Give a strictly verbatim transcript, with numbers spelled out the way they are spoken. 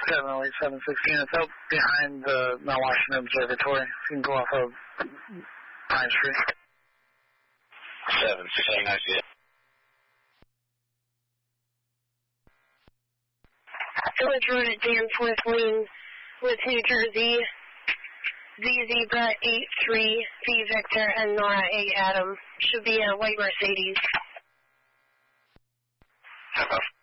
seven oh eight seven sixteen. It's out behind the Mount Washington Observatory. You can go off of Pine Street. seven sixteen, I see it. Village Road at Danforth Lane with New Jersey. Z Zebra eight three, V Victor, and Nora eight Adam. Should be a white Mercedes. Uh-huh.